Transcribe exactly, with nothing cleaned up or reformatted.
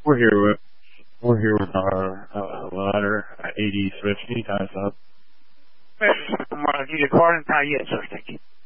We're here with we're here with our uh, ladder eighty switch. Can you tie us up? Yes, I'm going to need a card and tie. Yes, sir. Thank you.